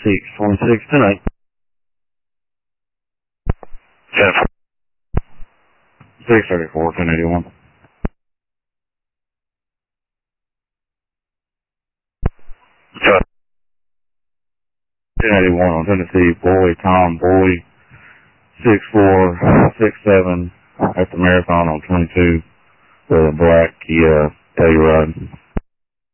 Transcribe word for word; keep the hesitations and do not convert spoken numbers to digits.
six twenty-six tonight. ten six thirty-four, ten eighty-one. ten eighty-one on Tennessee, boy, Tom, boy, six four, six seven, at the marathon on twenty-two, with a black Kia Telluride.